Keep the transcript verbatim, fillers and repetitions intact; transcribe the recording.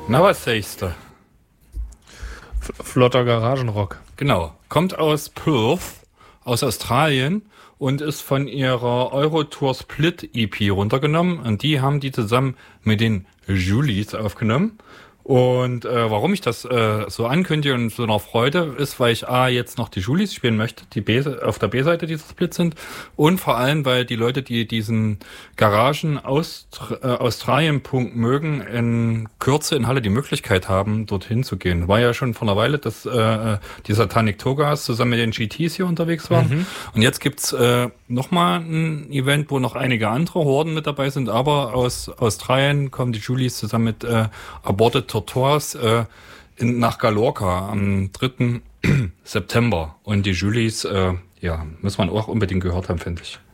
Na, was sagst du? Flotter Garagenrock. Genau. Kommt aus Perth, aus Australien und ist von ihrer Eurotour Split E P runtergenommen. Und die haben die zusammen mit den Julies aufgenommen. Und äh, warum ich das äh, so ankündige und so einer Freude ist, weil ich A, jetzt noch die Julies spielen möchte, die B, auf der B-Seite dieser Split sind, und vor allem, weil die Leute, die diesen Garagen-Australien-Punkt mögen, in Kürze in Halle die Möglichkeit haben, dorthin zu gehen. War ja schon vor einer Weile, dass äh, die Satanic Togas zusammen mit den G Ts hier unterwegs waren. Mhm. Und jetzt gibt's äh, nochmal ein Event, wo noch einige andere Horden mit dabei sind, aber aus Australien kommen die Julies zusammen mit äh, Aborted Tortoise äh, in, nach Gallorca am dritten September. Und die Julies, äh, ja, muss man auch unbedingt gehört haben, finde ich.